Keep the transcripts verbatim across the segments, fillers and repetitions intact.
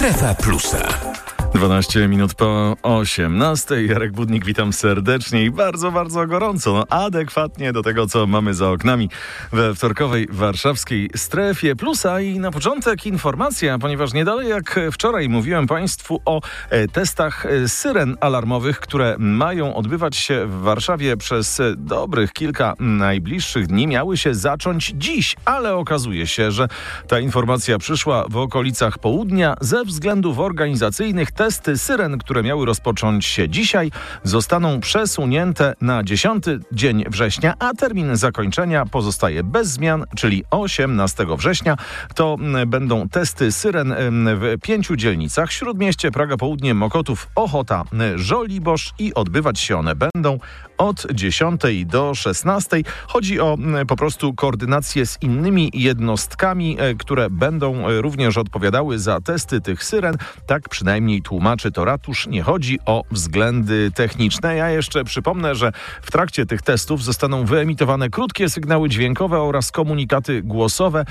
Strefa Plusa. dwanaście minut po osiemnastej. Jarek Budnik, witam serdecznie i bardzo, bardzo gorąco. No, adekwatnie do tego, co mamy za oknami we wtorkowej warszawskiej Strefie Plusa. I na początek informacja, ponieważ nie dalej jak wczoraj mówiłem Państwu o e, testach e, syren alarmowych, które mają odbywać się w Warszawie przez e, dobrych kilka najbliższych dni. Miały się zacząć dziś, ale okazuje się, że ta informacja przyszła w okolicach południa. Ze względów organizacyjnych testy syren, które miały rozpocząć się dzisiaj, zostaną przesunięte na dziesiąty dzień września, a termin zakończenia pozostaje bez zmian, czyli osiemnastego września. To będą testy syren w pięciu dzielnicach: Śródmieście, Praga Południe, Mokotów, Ochota, Żoliborz i odbywać się one będą od dziesiątej do szesnastej. Chodzi o po prostu koordynację z innymi jednostkami, które będą również odpowiadały za testy tych syren. Tak przynajmniej tłumaczy to ratusz. Nie chodzi o względy techniczne. Ja jeszcze przypomnę, że w trakcie tych testów zostaną wyemitowane krótkie sygnały dźwiękowe oraz komunikaty głosowe.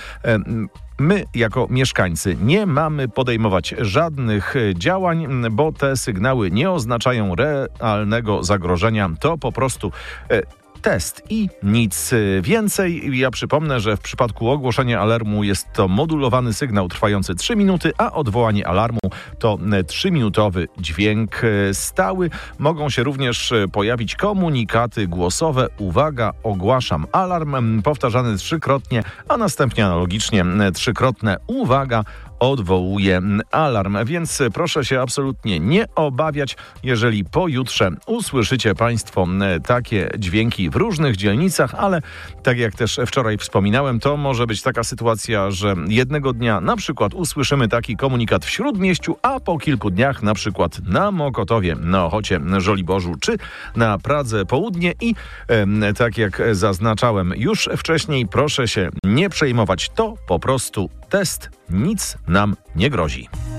My, jako mieszkańcy, nie mamy podejmować żadnych działań, bo te sygnały nie oznaczają realnego zagrożenia. To po prostu e, test i nic więcej. Ja przypomnę, że w przypadku ogłoszenia alarmu jest to modulowany sygnał trwający trzy minuty, a odwołanie alarmu to trzyminutowy dźwięk stały. Mogą się również pojawić komunikaty głosowe: uwaga, ogłaszam alarm, powtarzany trzykrotnie, a następnie analogicznie trzykrotne uwaga, odwołuje alarm. Więc proszę się absolutnie nie obawiać, jeżeli pojutrze usłyszycie Państwo takie dźwięki w różnych dzielnicach, ale tak jak też wczoraj wspominałem, to może być taka sytuacja, że jednego dnia na przykład usłyszymy taki komunikat w Śródmieściu, a po kilku dniach na przykład na Mokotowie, na Ochocie, Żoliborzu czy na Pradze Południe i e, tak jak zaznaczałem już wcześniej, proszę się nie przejmować, to po prostu test, nic nam nie grozi.